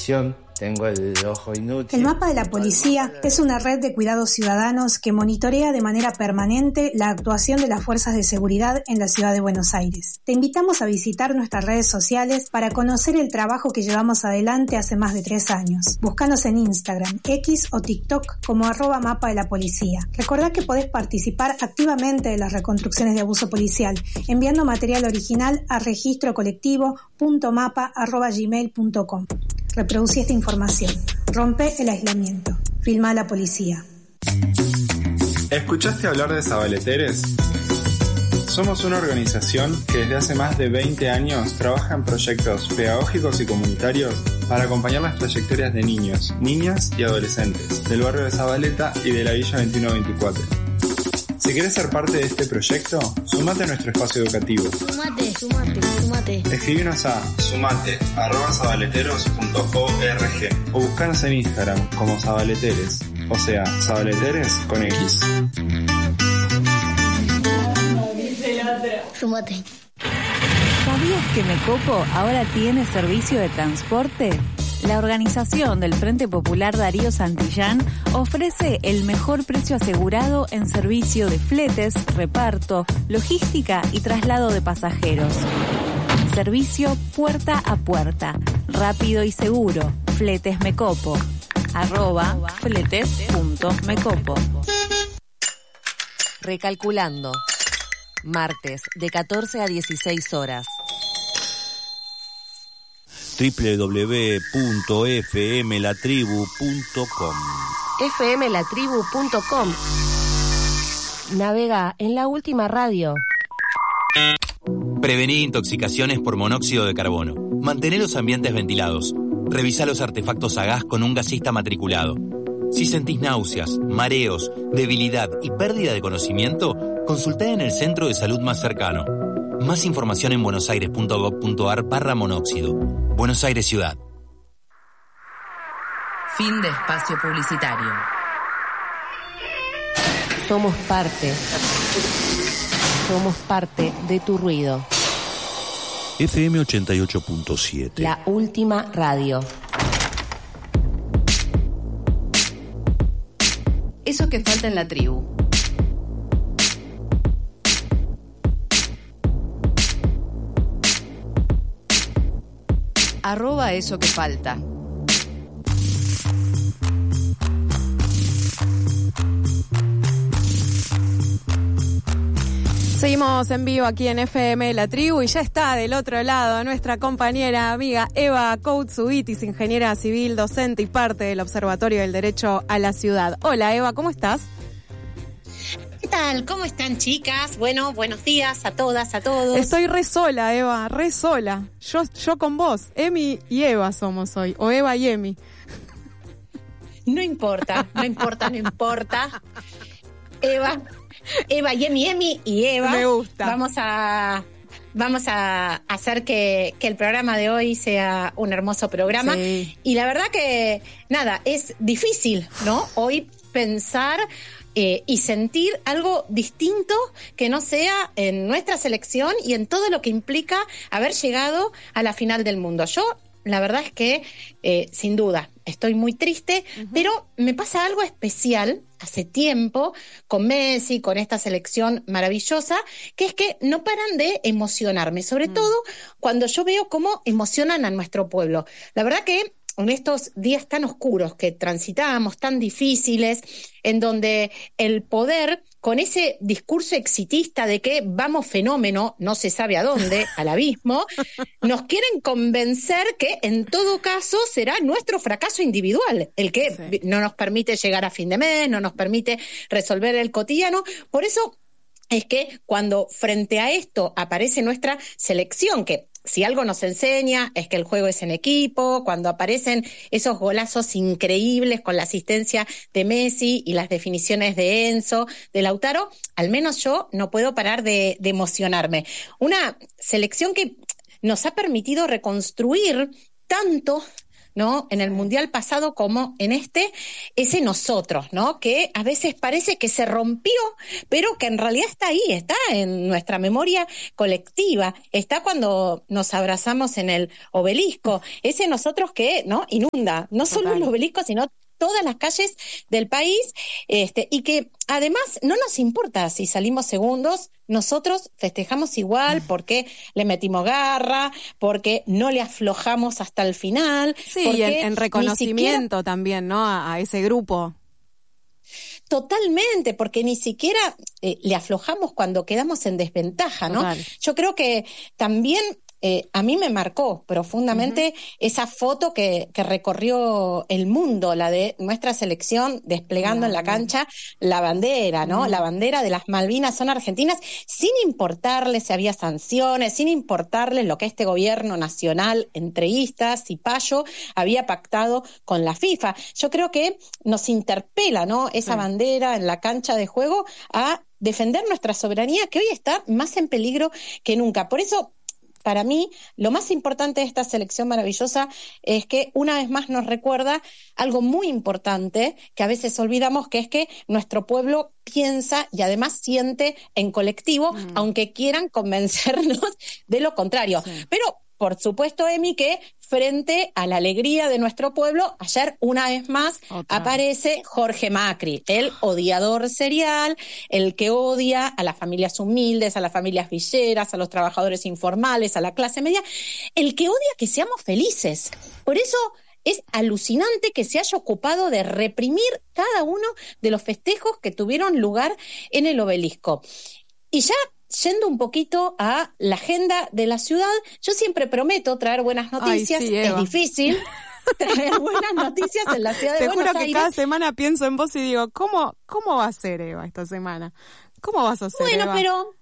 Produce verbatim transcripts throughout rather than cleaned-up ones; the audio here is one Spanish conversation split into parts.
televisión. Tengo el ojo inútil. El Mapa de la Policía es una red de cuidados ciudadanos que monitorea de manera permanente la actuación de las fuerzas de seguridad en la ciudad de Buenos Aires. Te invitamos a visitar nuestras redes sociales para conocer el trabajo que llevamos adelante hace más de tres años. Búscanos en Instagram, X o TikTok como arroba Mapa de la Policía. Recordá que podés participar activamente de las reconstrucciones de abuso policial enviando material original a registro colectivo punto mapa arroba gmail punto com. Reproducí esta información. Rompe el aislamiento. Filma a la policía. ¿Escuchaste hablar de Zabaleteres? Somos una organización que desde hace más de veinte años trabaja en proyectos pedagógicos y comunitarios para acompañar las trayectorias de niños, niñas y adolescentes del barrio de Zabaleta y de la Villa veintiuno veinticuatro. Si querés ser parte de este proyecto, sumate a nuestro espacio educativo. Sumate, sumate, sumate. Escribinos a sumate arroba zabaleteros punto org o buscanos en Instagram como Zabaleteres, o sea, Zabaleteres con X. Sumate. ¿Sabías que Mecopo ahora tiene servicio de transporte? La organización del Frente Popular Darío Santillán ofrece el mejor precio asegurado en servicio de fletes, reparto, logística y traslado de pasajeros. Servicio puerta a puerta, rápido y seguro. Fletes Mecopo. Arroba fletes punto mecopo. Recalculando. Martes, de catorce a dieciséis horas. doble u doble u doble u punto f m la tribu punto com. f m la tribu punto com. Navega en la última radio. Prevenir intoxicaciones por monóxido de carbono. Mantener los ambientes ventilados. Revisar los artefactos a gas con un gasista matriculado. Si sentís náuseas, mareos, debilidad y pérdida de conocimiento, consultá en el centro de salud más cercano. Más información en buenosaires punto gov punto ar barra monóxido. Buenos Aires Ciudad. Fin de espacio publicitario. Somos parte. Somos parte de tu ruido. F M ochenta y ocho punto siete. La última radio. Eso que falta en la tribu. Arroba eso que falta. Seguimos en vivo aquí en F M La Tribu y ya está del otro lado nuestra compañera amiga Eva Koutsubitis, ingeniera civil, docente y parte del Observatorio del Derecho a la Ciudad. Hola Eva, ¿cómo estás? ¿Qué tal? ¿Cómo están, chicas? Bueno, buenos días a todas, a todos. Estoy re sola, Eva, re sola. Yo, yo con vos, Emi y Eva somos hoy, o Eva y Emi. No importa, no importa, no importa. Eva, Eva y Emi, Emi y Eva. Me gusta. Vamos a... Vamos a hacer que, que el programa de hoy sea un hermoso programa. Sí. Y la verdad que, nada, es difícil, ¿no? Hoy pensar eh, y sentir algo distinto que no sea en nuestra selección y en todo lo que implica haber llegado a la final del mundo. Yo, la verdad es que, eh, sin duda, estoy muy triste, uh-huh. pero me pasa algo especial hace tiempo con Messi, con esta selección maravillosa, que es que no paran de emocionarme, sobre uh-huh. todo cuando yo veo cómo emocionan a nuestro pueblo. La verdad que en estos días tan oscuros que transitábamos, tan difíciles, en donde el poder, con ese discurso exitista de que vamos fenómeno, no se sabe a dónde, al abismo, nos quieren convencer que en todo caso será nuestro fracaso individual, el que sí. no nos permite llegar a fin de mes, no nos permite resolver el cotidiano. Por eso es que cuando frente a esto aparece nuestra selección, que si algo nos enseña es que el juego es en equipo, cuando aparecen esos golazos increíbles con la asistencia de Messi y las definiciones de Enzo, de Lautaro, al menos yo no puedo parar de, de emocionarme. Una selección que nos ha permitido reconstruir tanto ¿no? En el Mundial pasado como en este, ese nosotros, ¿no? Que a veces parece que se rompió, pero que en realidad está ahí, está en nuestra memoria colectiva, está cuando nos abrazamos en el obelisco, ese nosotros que, ¿no? Inunda, no solo Total. el obelisco, sino todas las calles del país, este, y que además no nos importa si salimos segundos, nosotros festejamos igual porque le metimos garra, porque no le aflojamos hasta el final. Sí, y en, en reconocimiento siquiera, también, ¿no? A, a ese grupo. Totalmente, porque ni siquiera eh, le aflojamos cuando quedamos en desventaja, ¿no? Total. Yo creo que también eh, a mí me marcó profundamente uh-huh. esa foto que, que recorrió el mundo, la de nuestra selección desplegando uh-huh. en la cancha la bandera, ¿no? Uh-huh. La bandera de las Malvinas son argentinas, sin importarles si había sanciones, sin importarles lo que este gobierno nacional, entreguistas y payo, había pactado con la FIFA. Yo creo que nos interpela, ¿no? Esa sí. bandera en la cancha de juego a defender nuestra soberanía, que hoy está más en peligro que nunca. Por eso, para mí, lo más importante de esta selección maravillosa es que una vez más nos recuerda algo muy importante que a veces olvidamos, que es que nuestro pueblo piensa y además siente en colectivo, mm. aunque quieran convencernos de lo contrario. Sí. Pero, por supuesto, Emi, que frente a la alegría de nuestro pueblo, ayer una vez más Otra. aparece Jorge Macri, el odiador serial, el que odia a las familias humildes, a las familias villeras, a los trabajadores informales, a la clase media, el que odia que seamos felices. Por eso es alucinante que se haya ocupado de reprimir cada uno de los festejos que tuvieron lugar en el obelisco. Y ya yendo un poquito a la agenda de la ciudad, yo siempre prometo traer buenas noticias, Ay, sí, es difícil traer buenas noticias en la ciudad de Te Buenos juro Aires. que cada semana pienso en vos y digo, ¿cómo, cómo va a ser, Eva, esta semana? ¿Cómo vas a hacer, Bueno, Eva? pero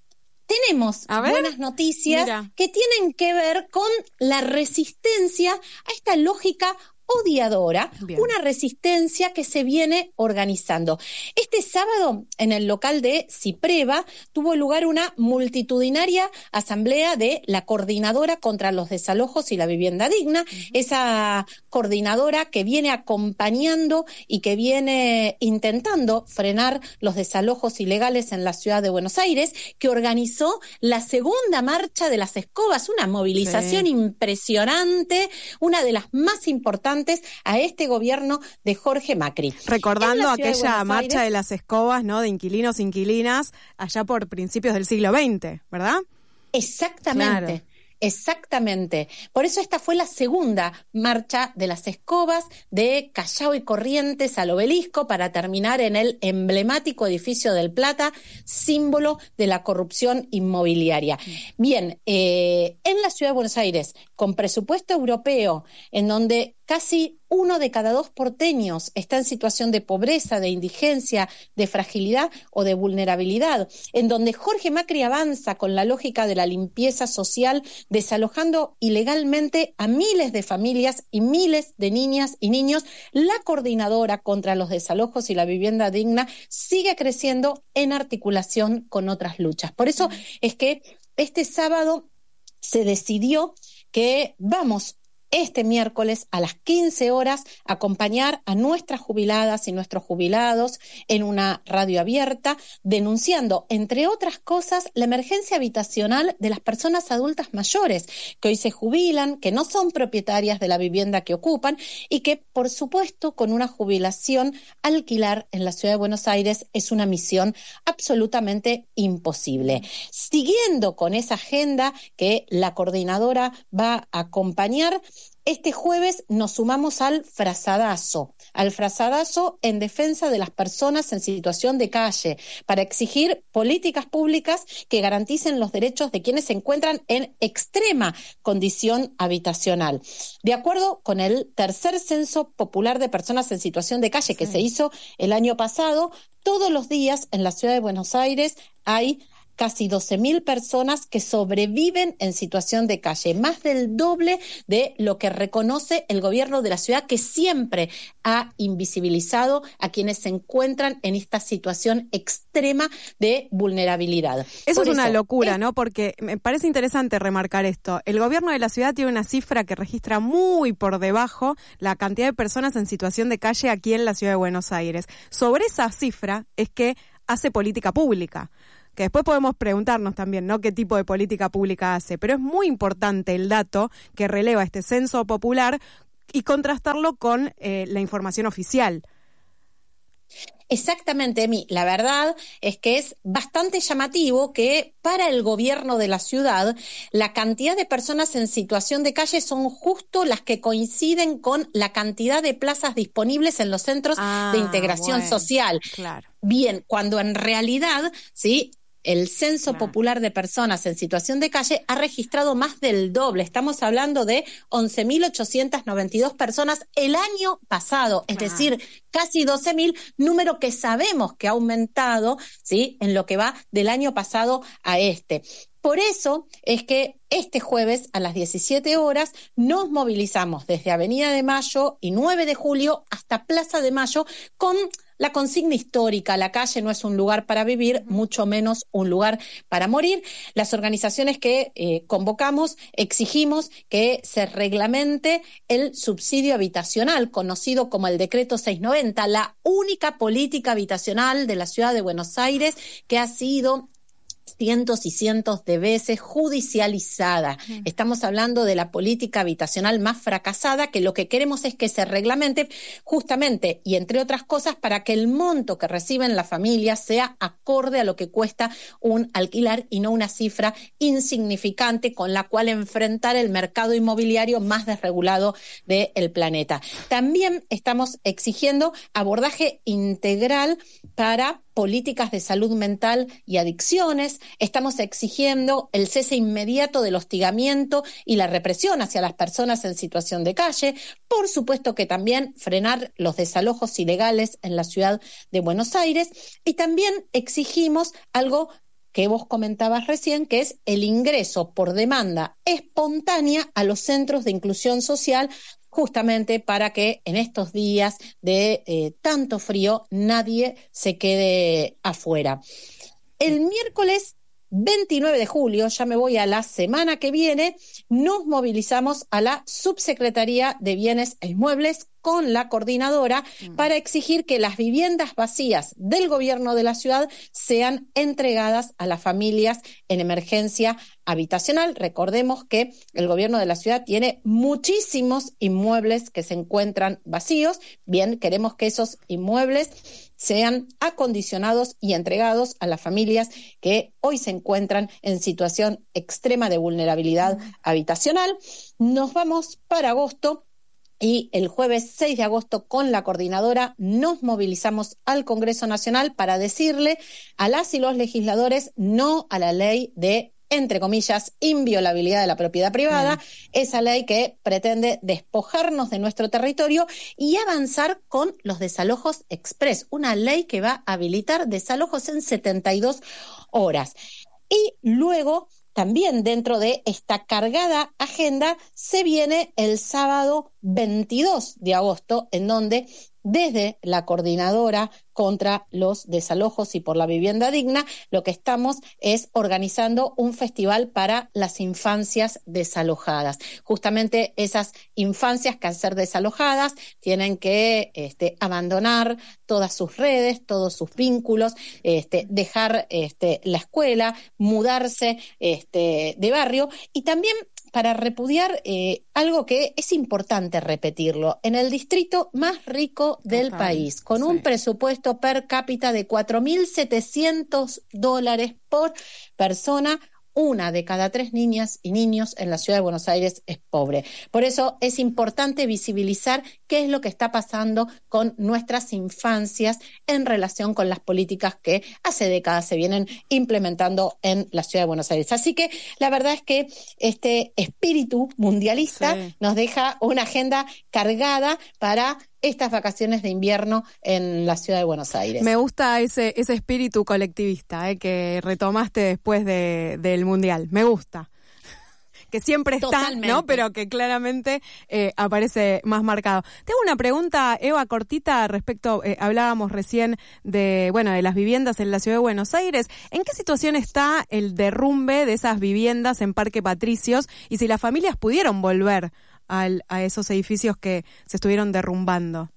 tenemos buenas noticias Mira. que tienen que ver con la resistencia a esta lógica odiadora, Bien. una resistencia que se viene organizando. Este sábado, en el local de Cipreva, tuvo lugar una multitudinaria asamblea de la Coordinadora contra los Desalojos y la Vivienda Digna, uh-huh. esa coordinadora que viene acompañando y que viene intentando frenar los desalojos ilegales en la ciudad de Buenos Aires, que organizó la segunda marcha de las escobas, una movilización sí. impresionante, una de las más importantes a este gobierno de Jorge Macri. Recordando aquella de marcha Aires, de las escobas, ¿no? De inquilinos, inquilinas, allá por principios del siglo veinte, ¿verdad? Exactamente. Claro. Exactamente. Por eso esta fue la segunda marcha de las escobas de Callao y Corrientes al obelisco para terminar en el emblemático edificio del Plata, símbolo de la corrupción inmobiliaria. Bien, eh, en la ciudad de Buenos Aires, con presupuesto europeo, en donde casi uno de cada dos porteños está en situación de pobreza, de indigencia, de fragilidad o de vulnerabilidad, en donde Jorge Macri avanza con la lógica de la limpieza social, desalojando ilegalmente a miles de familias y miles de niñas y niños, la Coordinadora contra los Desalojos y la Vivienda Digna sigue creciendo en articulación con otras luchas. Por eso es que este sábado se decidió que vamos este miércoles a las quince horas acompañar a nuestras jubiladas y nuestros jubilados en una radio abierta, denunciando, entre otras cosas, la emergencia habitacional de las personas adultas mayores que hoy se jubilan, que no son propietarias de la vivienda que ocupan y que, por supuesto, con una jubilación, alquilar en la ciudad de Buenos Aires es una misión absolutamente imposible. Siguiendo con esa agenda que la coordinadora va a acompañar, este jueves nos sumamos al frazadazo, al frazadazo en defensa de las personas en situación de calle, para exigir políticas públicas que garanticen los derechos de quienes se encuentran en extrema condición habitacional. De acuerdo con el tercer censo popular de personas en situación de calle que sí. se hizo el año pasado, todos los días en la ciudad de Buenos Aires hay casi doce mil personas que sobreviven en situación de calle, más del doble de lo que reconoce el gobierno de la ciudad, que siempre ha invisibilizado a quienes se encuentran en esta situación extrema de vulnerabilidad. Eso Por es una eso, locura, es... ¿no? Porque me parece interesante remarcar esto. El gobierno de la ciudad tiene una cifra que registra muy por debajo la cantidad de personas en situación de calle aquí en la ciudad de Buenos Aires. Sobre esa cifra es que hace política pública, que después podemos preguntarnos también, ¿no?, qué tipo de política pública hace, pero es muy importante el dato que releva este censo popular y contrastarlo con eh, la información oficial. Exactamente, Emi. La verdad es que es bastante llamativo que para el gobierno de la ciudad la cantidad de personas en situación de calle son justo las que coinciden con la cantidad de plazas disponibles en los centros ah, de integración bueno, social. Claro. Bien, cuando en realidad, sí, el Censo claro. Popular de Personas en Situación de Calle ha registrado más del doble. Estamos hablando de once mil ochocientas noventa y dos personas el año pasado, claro. es decir, casi doce mil, número que sabemos que ha aumentado, ¿sí?, en lo que va del año pasado a este. Por eso es que este jueves a las diecisiete horas nos movilizamos desde Avenida de Mayo y nueve de julio hasta Plaza de Mayo con la consigna histórica: la calle no es un lugar para vivir, mucho menos un lugar para morir. Las organizaciones que eh, convocamos exigimos que se reglamente el subsidio habitacional, conocido como el decreto seiscientos noventa, la única política habitacional de la ciudad de Buenos Aires que ha sido cientos y cientos de veces judicializada. Mm. Estamos hablando de la política habitacional más fracasada, que lo que queremos es que se reglamente justamente, y entre otras cosas, para que el monto que reciben las familias sea acorde a lo que cuesta un alquilar y no una cifra insignificante con la cual enfrentar el mercado inmobiliario más desregulado del planeta. También estamos exigiendo abordaje integral para políticas de salud mental y adicciones. Estamos exigiendo el cese inmediato del hostigamiento y la represión hacia las personas en situación de calle. Por supuesto que también frenar los desalojos ilegales en la ciudad de Buenos Aires. Y también exigimos algo que vos comentabas recién, que es el ingreso por demanda espontánea a los centros de inclusión social, justamente para que en estos días de eh, tanto frío nadie se quede afuera. El miércoles veintinueve de julio, ya me voy a la semana que viene, nos movilizamos a la Subsecretaría de Bienes e Inmuebles con la coordinadora mm. para exigir que las viviendas vacías del gobierno de la ciudad sean entregadas a las familias en emergencia habitacional. Recordemos que el gobierno de la ciudad tiene muchísimos inmuebles que se encuentran vacíos. Bien, queremos que esos inmuebles sean acondicionados y entregados a las familias que hoy se encuentran en situación extrema de vulnerabilidad mm. habitacional. Nos vamos para agosto. Y el jueves seis de agosto con la coordinadora nos movilizamos al Congreso Nacional para decirle a las y los legisladores no a la ley de, entre comillas, inviolabilidad de la propiedad privada, mm. esa ley que pretende despojarnos de nuestro territorio y avanzar con los desalojos express, una ley que va a habilitar desalojos en setenta y dos horas. Y luego, también dentro de esta cargada agenda, se viene el sábado veintidós de agosto, en donde desde la coordinadora contra los desalojos y por la vivienda digna, lo que estamos es organizando un festival para las infancias desalojadas. Justamente esas infancias que al ser desalojadas tienen que este, abandonar todas sus redes, todos sus vínculos, este, dejar este, la escuela, mudarse este, de barrio y también para repudiar eh, algo que es importante repetirlo, en el distrito más rico del Total, país, con sí. un presupuesto per cápita de cuatro mil setecientos dólares por persona, una de cada tres niñas y niños en la ciudad de Buenos Aires es pobre. Por eso es importante visibilizar qué es lo que está pasando con nuestras infancias en relación con las políticas que hace décadas se vienen implementando en la ciudad de Buenos Aires. Así que la verdad es que este espíritu mundialista sí. nos deja una agenda cargada para estas vacaciones de invierno en la ciudad de Buenos Aires. Me gusta ese ese espíritu colectivista eh, que retomaste después de, del Mundial. Me gusta. Que siempre está, Totalmente. ¿no? Pero que claramente eh, aparece más marcado. Tengo una pregunta, Eva, cortita respecto, eh, hablábamos recién de, bueno, de las viviendas en la ciudad de Buenos Aires. ¿En qué situación está el derrumbe de esas viviendas en Parque Patricios y si las familias pudieron volver al, a esos edificios que se estuvieron derrumbando?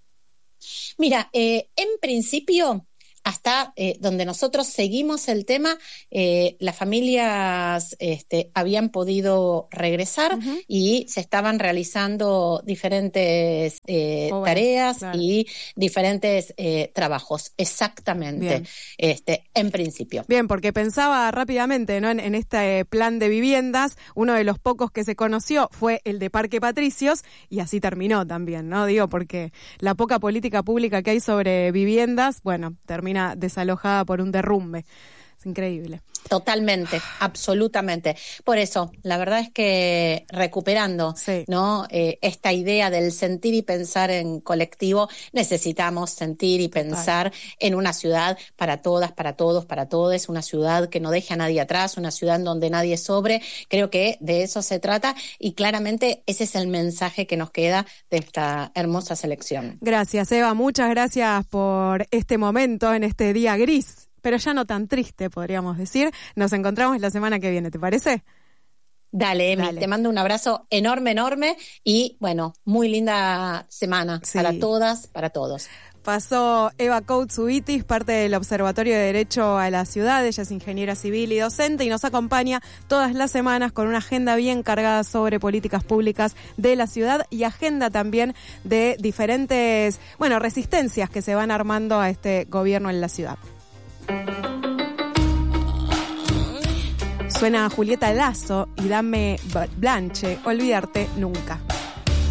Mira, eh, en principio, hasta eh, donde nosotros seguimos el tema, eh, las familias este, habían podido regresar uh-huh. y se estaban realizando diferentes eh, oh, bueno, tareas claro. y diferentes eh, trabajos, exactamente, Bien. este, en principio. Bien, porque pensaba rápidamente, ¿no? en, en este plan de viviendas, uno de los pocos que se conoció fue el de Parque Patricios y así terminó también, ¿no? Digo, porque la poca política pública que hay sobre viviendas, bueno, terminó desalojada por un derrumbe. Es increíble. Totalmente, absolutamente. Por eso, la verdad es que recuperando sí. ¿no? eh, esta idea del sentir y pensar en colectivo, necesitamos sentir y pensar Total. en una ciudad para todas, para todos, para todos, una ciudad que no deje a nadie atrás, una ciudad en donde nadie sobre. Creo que de eso se trata y claramente ese es el mensaje que nos queda de esta hermosa selección. Gracias, Eva. Muchas gracias por este momento en este día gris, pero ya no tan triste, podríamos decir. Nos encontramos la semana que viene, ¿te parece? Dale, Emi, Dale. Te mando un abrazo enorme, enorme y, bueno, muy linda semana sí. para todas, para todos. Pasó Eva Koutsubitis, parte del Observatorio de Derecho a la Ciudad. Ella es ingeniera civil y docente y nos acompaña todas las semanas con una agenda bien cargada sobre políticas públicas de la ciudad y agenda también de diferentes, bueno, resistencias que se van armando a este gobierno en la ciudad. Suena Julieta Lazo y Dame Blanche, Olvidarte Nunca.